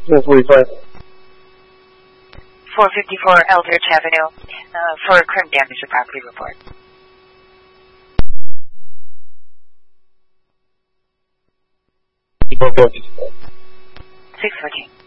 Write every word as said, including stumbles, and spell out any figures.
four forty-five. four fifty-four Eldridge Avenue uh, for crime damage to property report. six fourteen.